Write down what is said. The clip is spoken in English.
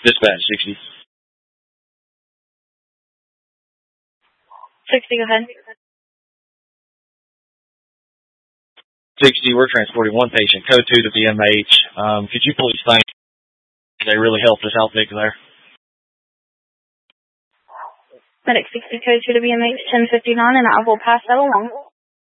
Dispatch 60. 60, go ahead. 60, we're transporting one patient, code 2 to BMH. Could you please thank they really helped us out big there? Medic 60, code 2 to BMH 1059, and I will pass that along.